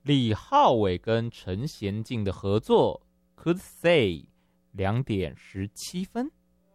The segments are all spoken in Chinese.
李浩伟跟陈贤进的合作 Could Say 2点17分。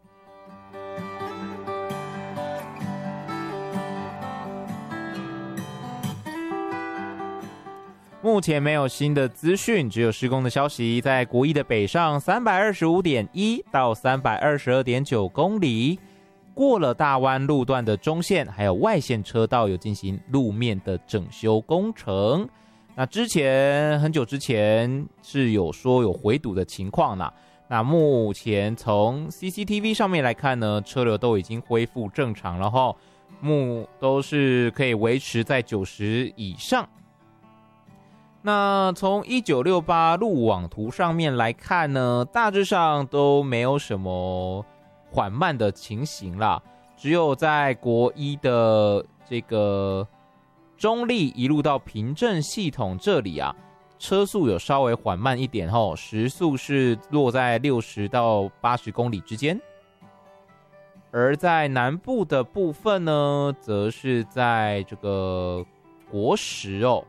目前没有新的资讯，只有施工的消息。在国一的北上 325.1 到 322.9 公里，过了大湾路段的中线还有外线车道有进行路面的整修工程。那之前很久之前是有说有回堵的情况啦。那目前从 CCTV 上面来看呢，车流都已经恢复正常了齁，都是可以维持在90以上。那从1968路网图上面来看呢，大致上都没有什么缓慢的情形啦，只有在国一的这个中立一路到平镇系统这里啊，车速有稍微缓慢一点齁，时速是落在60到80公里之间。而在南部的部分呢，则是在这个国十哦，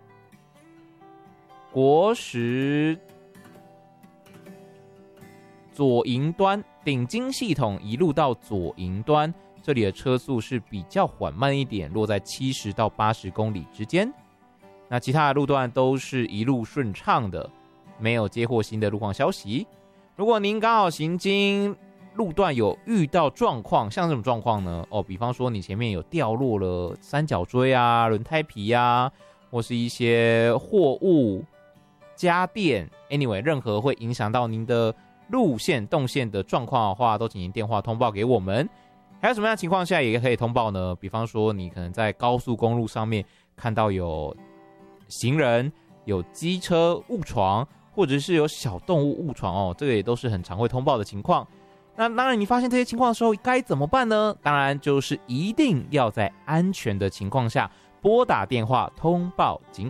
国十左营端顶金系统一路到左营端，这里的车速是比较缓慢一点，落在70到80公里之间。那其他的路段都是一路顺畅的，没有接获新的路况消息。如果您刚好行经路段有遇到状况，像这种状况呢，比方说你前面有掉落了三角锥啊、轮胎皮啊，或是一些货物、家电 ，anyway， 任何会影响到您的路线动线的状况的话，都请您电话通报给我们。还有什么样的情况下也可以通报呢？比方说你可能在高速公路上面看到有行人、有机车误闯，或者是有小动物误闯哦，这个也都是很常会通报的情况。那当然，你发现这些情况的时候该怎么办呢？当然就是一定要在安全的情况下拨打电话通报警